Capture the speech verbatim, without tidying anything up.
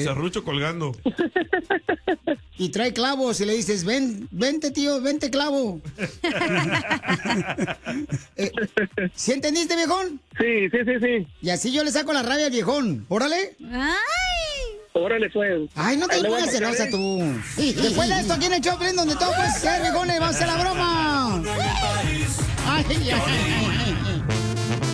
serrucho colgando. Y trae clavos y le dices, ven, vente tío, vente clavo. eh, ¿Sí entendiste, viejón? Sí, sí, sí, sí. Y así yo le saco la rabia al viejón. Órale. ¡Ay! Órale, pues. Ay, no te Ahí pongas le voy a celosa marcar, tú. Después de esto, aquí en el Choplin, donde todo puede ser, viejones, vamos a hacer la broma. Ay, ay, ay, ay.